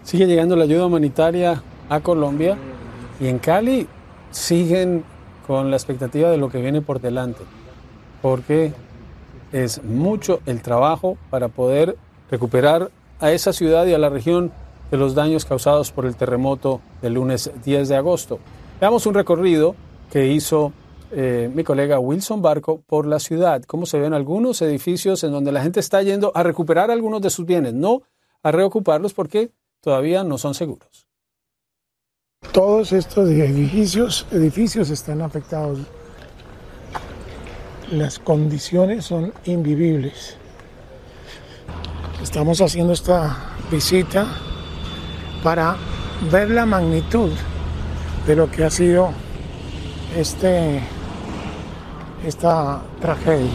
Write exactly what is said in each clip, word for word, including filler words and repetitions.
Sigue llegando la ayuda humanitaria a Colombia y en Cali siguen con la expectativa de lo que viene por delante, porque es mucho el trabajo para poder recuperar a esa ciudad y a la región de los daños causados por el terremoto del lunes diez de agosto. Veamos un recorrido que hizo eh, mi colega Wilson Barco por la ciudad, cómo se ven algunos edificios en donde la gente está yendo a recuperar algunos de sus bienes, no a reocuparlos porque todavía no son seguros. Todos estos edificios, edificios están afectados. Las condiciones son invivibles. Estamos haciendo esta visita para ver la magnitud de lo que ha sido este, esta tragedia.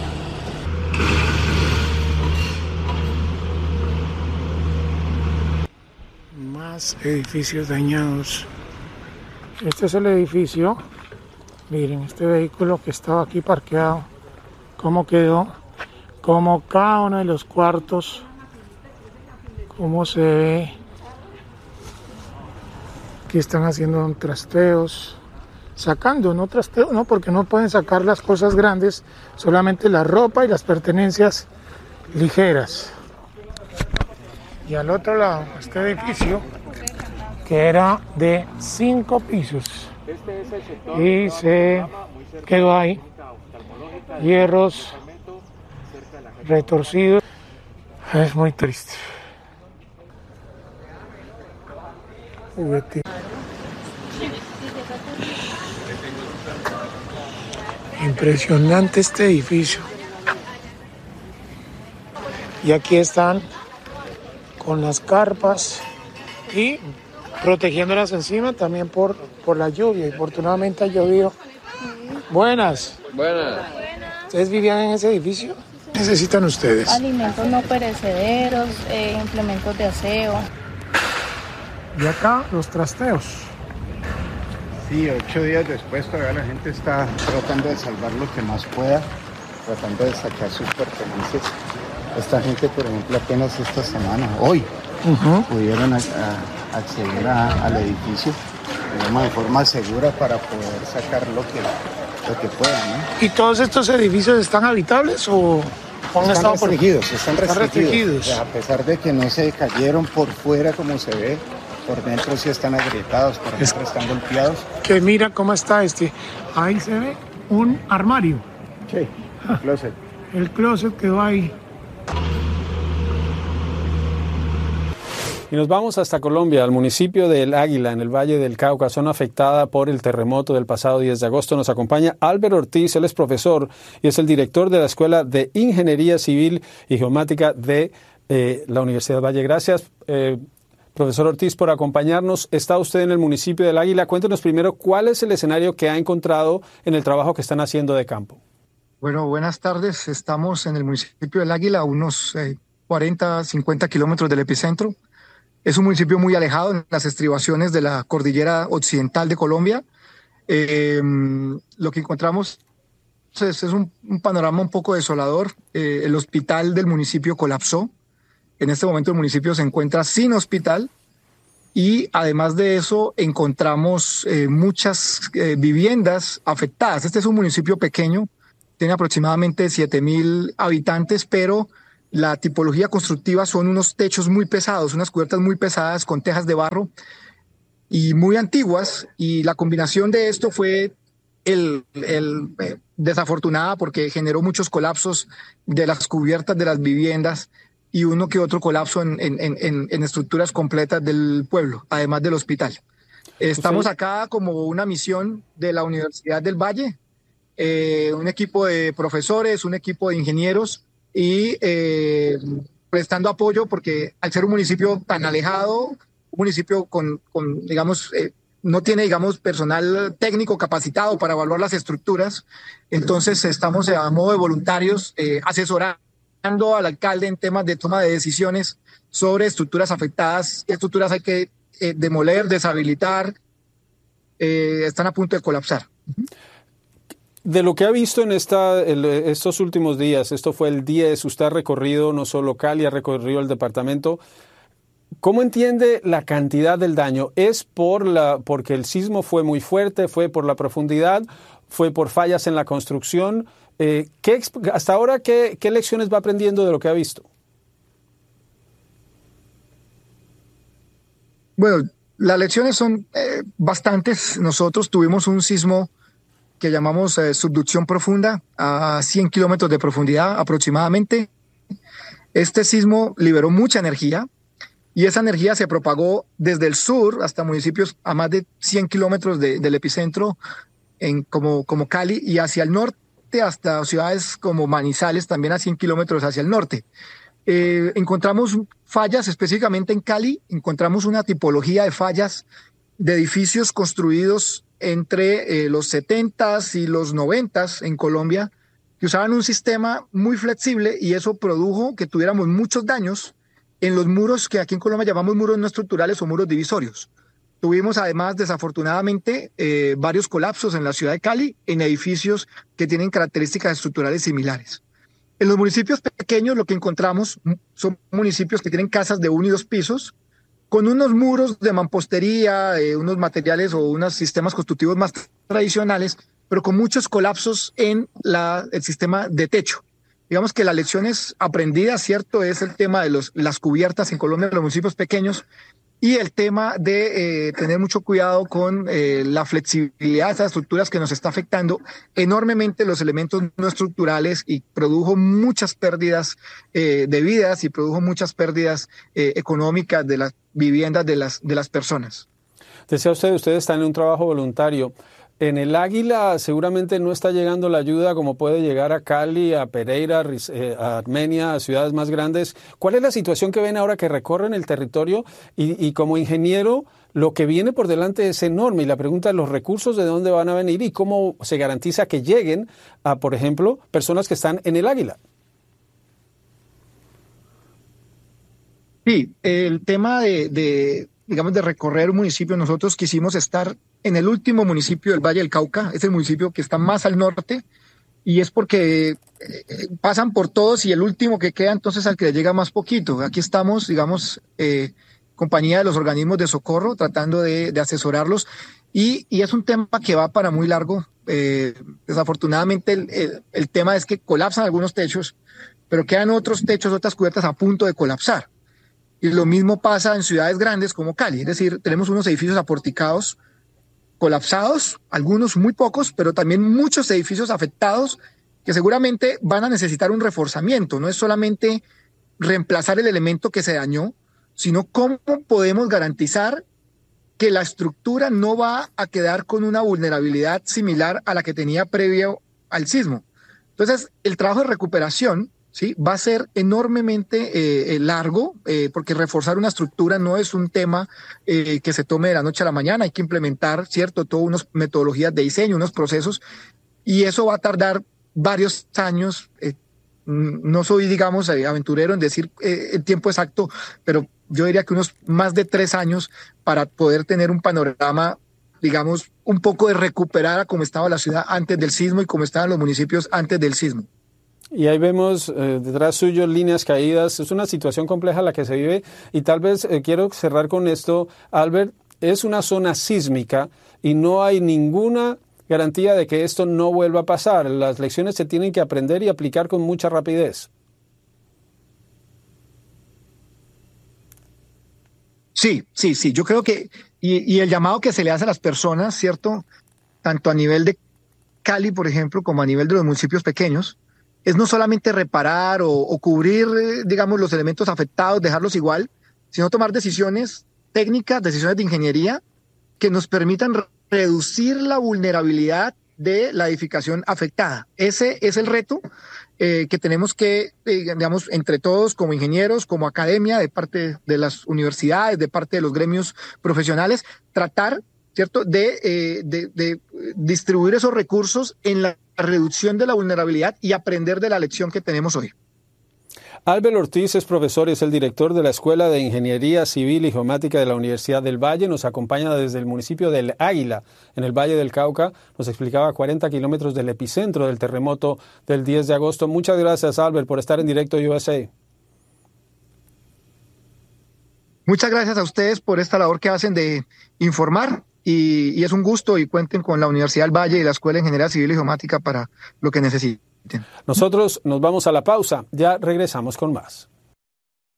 Más edificios dañados. Este es el edificio. Miren, este vehículo que estaba aquí parqueado, cómo quedó, cómo cada uno de los cuartos, cómo se ve. Aquí están haciendo trasteos, sacando, no trasteos, no, porque no pueden sacar las cosas grandes, solamente la ropa y las pertenencias ligeras. Y al otro lado, este edificio, que era de cinco pisos, y se quedó ahí, hierros retorcidos. Es muy triste. Impresionante este edificio. Y aquí están con las carpas y protegiéndolas encima también por, por la lluvia. Y afortunadamente ha llovido. Buenas. Buenas. ¿Ustedes vivían en ese edificio? ¿Qué necesitan ustedes? Alimentos no perecederos, eh, implementos de aseo. Y acá los trasteos. Sí, ocho días después todavía la gente está tratando de salvar lo que más pueda, tratando de sacar sus pertenencias. Esta gente, por ejemplo, apenas esta semana, hoy, uh-huh. pudieron a, a acceder a, al edificio, digamos, de forma segura para poder sacar lo que, lo que puedan, ¿no? ¿Y todos estos edificios están habitables o han están restringidos? Por... Están restringidos. Están restringidos. O sea, a pesar de que no se cayeron por fuera como se ve, por dentro sí están agrietados, por dentro es... están golpeados. Que mira cómo está este. Ahí se ve un armario. Sí, el closet. El closet quedó ahí. Y nos vamos hasta Colombia, al municipio de El Águila, en el Valle del Cauca, zona afectada por el terremoto del pasado diez de agosto. Nos acompaña Álvaro Ortiz, él es profesor y es el director de la Escuela de Ingeniería Civil y Geomática de eh, la Universidad Valle. Gracias, eh, profesor Ortiz, por acompañarnos. Está usted en el municipio del Águila. Cuéntenos primero cuál es el escenario que ha encontrado en el trabajo que están haciendo de campo. Bueno, buenas tardes. Estamos en el municipio del Águila, a unos eh, cuarenta, cincuenta kilómetros del epicentro. Es un municipio muy alejado en las estribaciones de la cordillera occidental de Colombia. Eh, lo que encontramos es, es un, un panorama un poco desolador. Eh, el hospital del municipio colapsó. En este momento el municipio se encuentra sin hospital y además de eso encontramos eh, muchas eh, viviendas afectadas. Este es un municipio pequeño, tiene aproximadamente siete mil habitantes, pero la tipología constructiva son unos techos muy pesados, unas cubiertas muy pesadas con tejas de barro y muy antiguas, y la combinación de esto fue el, el eh, desafortunada porque generó muchos colapsos de las cubiertas de las viviendas y uno que otro colapso en, en, en, en estructuras completas del pueblo, además del hospital. Estamos acá como una misión de la Universidad del Valle, eh, un equipo de profesores, un equipo de ingenieros, y eh, prestando apoyo porque al ser un municipio tan alejado, un municipio con, con digamos, eh, no tiene, digamos, personal técnico capacitado para evaluar las estructuras, entonces estamos a modo de voluntarios eh, asesorando al alcalde en temas de toma de decisiones sobre estructuras afectadas, qué estructuras hay que eh, demoler, deshabilitar, eh, están a punto de colapsar. De lo que ha visto en esta, el, estos últimos días, esto fue el diez, usted ha recorrido no solo Cali, ha recorrido el departamento, ¿Cómo entiende la cantidad del daño? ¿Es por la, porque el sismo fue muy fuerte, fue por la profundidad, fue por fallas en la construcción? Eh, ¿qué, hasta ahora, ¿qué, ¿qué lecciones va aprendiendo de lo que ha visto? Bueno, las lecciones son eh, bastantes. Nosotros tuvimos un sismo que llamamos eh, subducción profunda a cien kilómetros de profundidad aproximadamente. Este sismo liberó mucha energía y esa energía se propagó desde el sur hasta municipios a más de cien kilómetros de, del epicentro, en, como, como Cali, y hacia el norte hasta ciudades como Manizales, también a cien kilómetros hacia el norte. Eh, encontramos fallas específicamente en Cali, encontramos una tipología de fallas de edificios construidos entre eh, los setentas y los noventas en Colombia, que usaban un sistema muy flexible y eso produjo que tuviéramos muchos daños en los muros que aquí en Colombia llamamos muros no estructurales o muros divisorios. Tuvimos además, desafortunadamente, eh, varios colapsos en la ciudad de Cali en edificios que tienen características estructurales similares. En los municipios pequeños lo que encontramos son municipios que tienen casas de uno y dos pisos, con unos muros de mampostería, eh, unos materiales o unos sistemas constructivos más tradicionales, pero con muchos colapsos en la, el sistema de techo. Digamos que las lecciones aprendidas, cierto, es el tema de los, las cubiertas en Colombia, en los municipios pequeños, y el tema de eh, tener mucho cuidado con eh, la flexibilidad de estas estructuras que nos está afectando enormemente los elementos no estructurales y produjo muchas pérdidas eh, de vidas y produjo muchas pérdidas eh, económicas de las viviendas de las, de las personas. Decía usted, ustedes están en un trabajo voluntario. En el Águila seguramente no está llegando la ayuda como puede llegar a Cali, a Pereira, a Armenia, a ciudades más grandes. ¿Cuál es la situación que ven ahora que recorren el territorio? Y, y como ingeniero, lo que viene por delante es enorme. Y la pregunta es los recursos de dónde van a venir y cómo se garantiza que lleguen a, por ejemplo, personas que están en el Águila. Sí, el tema de, de digamos, de recorrer un municipio, nosotros quisimos estar en el último municipio del Valle del Cauca, es el municipio que está más al norte, y es porque eh, pasan por todos y el último que queda entonces al que le llega más poquito. Aquí estamos, digamos, eh, compañía de los organismos de socorro, tratando de, de asesorarlos, y, y es un tema que va para muy largo. Eh, desafortunadamente el, el, el tema es que colapsan algunos techos, pero quedan otros techos, otras cubiertas a punto de colapsar. Y lo mismo pasa en ciudades grandes como Cali, es decir, tenemos unos edificios aporticados, colapsados, algunos muy pocos, pero también muchos edificios afectados que seguramente van a necesitar un reforzamiento. No es solamente reemplazar el elemento que se dañó, sino cómo podemos garantizar que la estructura no va a quedar con una vulnerabilidad similar a la que tenía previo al sismo. Entonces, el trabajo de recuperación, ¿sí?, va a ser enormemente eh, largo, eh, porque reforzar una estructura no es un tema eh, que se tome de la noche a la mañana. Hay que implementar, ¿cierto?, todas unas metodologías de diseño, unos procesos, y eso va a tardar varios años. Eh, no soy, digamos, aventurero en decir eh, el tiempo exacto, pero yo diría que unos más de tres años para poder tener un panorama, digamos, un poco de recuperar a cómo estaba la ciudad antes del sismo y cómo estaban los municipios antes del sismo. Y ahí vemos eh, detrás suyo líneas caídas. Es una situación compleja la que se vive y tal vez eh, quiero cerrar con esto, Albert. Es una zona sísmica y no hay ninguna garantía de que esto no vuelva a pasar. Las lecciones se tienen que aprender y aplicar con mucha rapidez. Sí, sí, sí. Yo creo que, y, y el llamado que se le hace a las personas, ¿cierto?, tanto a nivel de Cali, por ejemplo, como a nivel de los municipios pequeños, es no solamente reparar o, o cubrir, digamos, los elementos afectados, dejarlos igual, sino tomar decisiones técnicas, decisiones de ingeniería que nos permitan re- reducir la vulnerabilidad de la edificación afectada. Ese es el reto eh, que tenemos que, eh, digamos, entre todos, como ingenieros, como academia, de parte de las universidades, de parte de los gremios profesionales, tratar, ¿cierto?, de, eh, de, de distribuir esos recursos en la reducción de la vulnerabilidad y aprender de la lección que tenemos hoy. Albert Ortiz es profesor y es el director de la Escuela de Ingeniería Civil y Geomática de la Universidad del Valle. Nos acompaña desde el municipio del Águila, en el Valle del Cauca. Nos explicaba a cuarenta kilómetros del epicentro del terremoto del diez de agosto. Muchas gracias, Albert, por estar en directo U S A. Muchas gracias a ustedes por esta labor que hacen de informar y, y es un gusto, y cuenten con la Universidad del Valle y la Escuela de Ingeniería Civil y Geomática para lo que necesiten. Nosotros nos vamos a la pausa, ya regresamos con más.